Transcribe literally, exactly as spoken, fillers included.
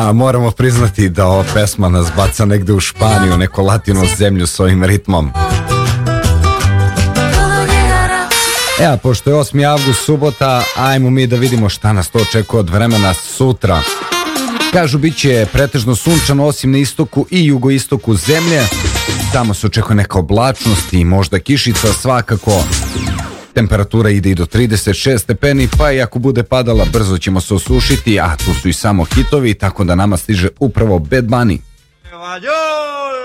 A moramo priznati da ova pesma nas baca negde u Španiju, neku latinu zemlju s ovim ritmom. E, a pošto je osmi avgust, subota, ajmo mi da vidimo šta nas to očekuje od vremena sutra. Kažu, bit će pretežno sunčano, osim na istoku i jugoistoku zemlje. Tamo se očekuje neka oblačnost i možda kišica, svakako. Temperatura ide i do trideset šest stepeni, pa i ako bude padala, brzo ćemo se osušiti, a tu su i samo hitovi, tako da nama stiže upravo Bad Bunny.